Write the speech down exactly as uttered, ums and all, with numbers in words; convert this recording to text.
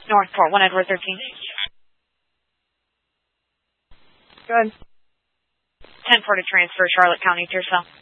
Northport, one Edward thirteen. Good. ten four to transfer, Charlotte County to yourself.